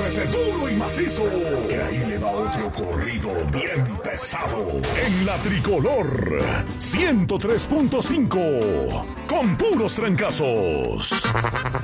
agárrese duro y macizo, que ahí le va otro corrido bien pesado. En la Tricolor 103.5, con puros trancazos.